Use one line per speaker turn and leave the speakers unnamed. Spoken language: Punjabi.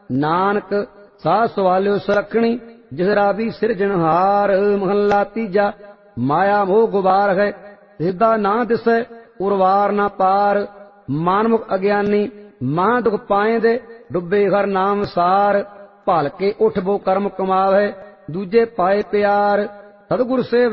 ਨਾਨਕ ਸਾਧ ਸਵਾਲਿਓ ਸੁਰਖਣੀ ਜਿਸ ਰਾਵੀ ਸਿਰਜਣਹਾਰ। ਮਹੱਲਾ ਤੀਜਾ। ਮਾਇਆ ਮੋਹ ਗੁਬਾਰ ਹੈ ਜਿਸਦਾ ਨਾ ਦਿਸੈ ਉਰਵਾਰ ਨਾ ਪਾਰ। ਮਨਮੁਖ ਅਗਿਆਨੀ ਮਹਾਂ ਦੁਖ ਪਾਏਂਦੇ ਡੁੱਬੇ ਹਰ ਨਾਮ ਸਾਰ। ਭਲ ਕੇ ਉਠ ਬੋ ਕਰਮ ਕਮਾਵੈ ਦੂਜੇ ਪਾਏ ਪਿਆਰ। ਸਤਿਗੁਰ ਸੇ